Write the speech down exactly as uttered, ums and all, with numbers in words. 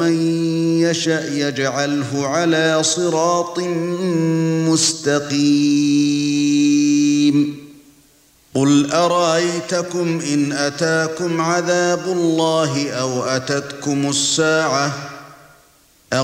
من يشاء يجعله على صراط مستقيم قل أرأيتكم إن أتاكم عذاب الله أو أتتكم الساعة